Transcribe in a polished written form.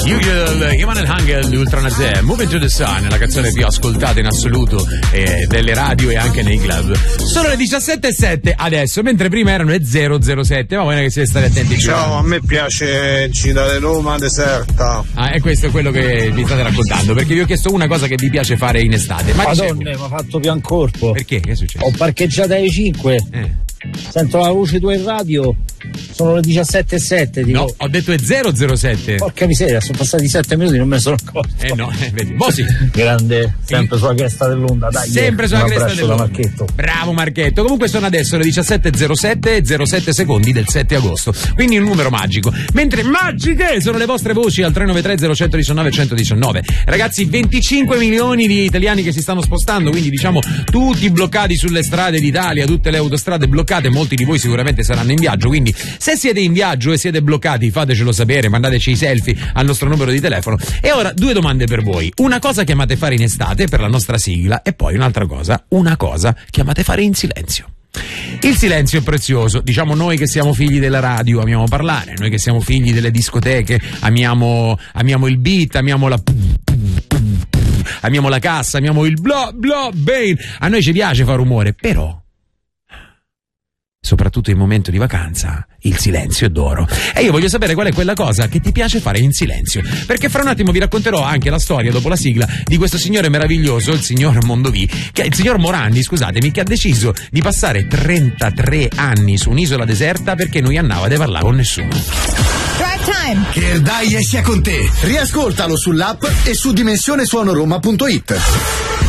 Human Hangel, Ultra Nazè, Moving to the Sun, la canzone più ascoltata in assoluto delle radio e anche nei club. Sono le 17:07 adesso, mentre prima erano le 0:07, ma voi che siete stati attenti. Ciao, a me piace Città di Roma deserta. Ah, e questo è quello che vi state raccontando, perché vi ho chiesto una cosa che vi piace fare in estate. Ma Madonna, mi ha fatto Piancorpo. Perché? Che è successo? Ho parcheggiato alle 5. Sento la voce tua in radio. Sono le 17:07. Dico. No, ho detto è 0:07. Porca miseria, sono passati 7 minuti, non me ne sono accorto. No, vedi. Bosi. Grande, sempre sulla cresta dell'onda, dai. Sempre sulla cresta dell'onda. Da Marchetto. Bravo Marchetto. Comunque sono adesso le 17:07 e 07 secondi del 7 agosto. Quindi un numero magico. Mentre magiche sono le vostre voci al 393 0119 119. Ragazzi, 25 milioni di italiani che si stanno spostando, quindi diciamo tutti bloccati sulle strade d'Italia, tutte le autostrade bloccate, molti di voi sicuramente saranno in viaggio, quindi se siete in viaggio e siete bloccati fatecelo sapere, mandateci i selfie al nostro numero di telefono. E ora due domande per voi: una cosa che amate fare in estate per la nostra sigla, e poi un'altra cosa, una cosa che amate fare in silenzio. Il silenzio è prezioso, diciamo noi che siamo figli della radio amiamo parlare, noi che siamo figli delle discoteche amiamo il beat, amiamo la cassa, amiamo il bla bla bang, a noi ci piace fare rumore, però soprattutto in momento di vacanza il silenzio è d'oro. E io voglio sapere qual è quella cosa che ti piace fare in silenzio, perché fra un attimo vi racconterò anche la storia, dopo la sigla, di questo signore meraviglioso, il signor il signor Morandi, scusatemi, che ha deciso di passare 33 anni su un'isola deserta perché non andava a parlare con nessuno. Drive time! Che il dai sia con te. Riascoltalo sull'app e su dimensionesuonoroma.it.